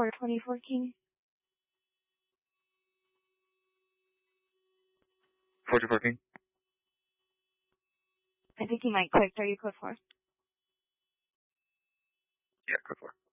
424 King. 424 King. I think he might click. Are you code 4? Yeah, code 4.